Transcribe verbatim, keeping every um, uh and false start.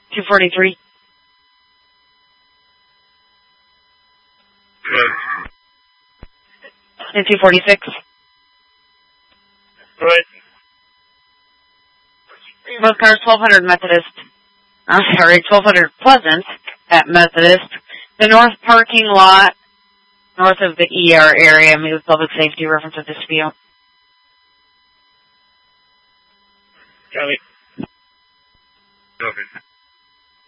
two forty-three. Right. And two forty-six. Right. Both cars, twelve hundred Methodist. I'm sorry, twelve hundred Pleasant at Methodist. The north parking lot, north of the E R area, meet with public safety reference of dispute. Copy. Okay.